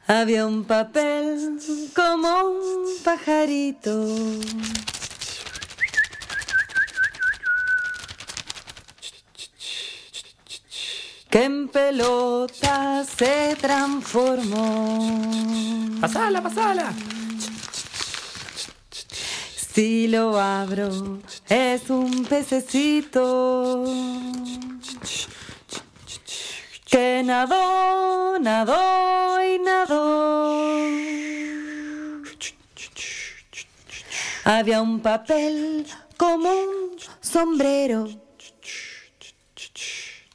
Había un papel como un pajarito que en pelota se transformó. ¡Pasala, pasala! Si lo abro, es un pececito que nadó, nadó y nadó. Había un papel como un sombrero